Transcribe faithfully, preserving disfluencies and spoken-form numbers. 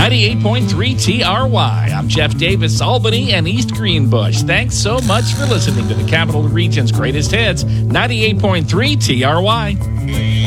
ninety-eight point three T R Y. I'm Jeff Davis, Albany and East Greenbush. Thanks so much for listening to the Capital Region's greatest hits, ninety-eight point three T R Y.